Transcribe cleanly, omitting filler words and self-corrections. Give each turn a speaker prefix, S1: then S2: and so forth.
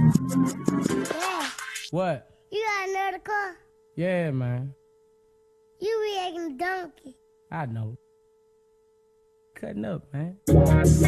S1: Yeah.
S2: What?
S1: You got another car?
S2: Yeah, man.
S1: You be acting donkey.
S2: I know. Cutting up, man.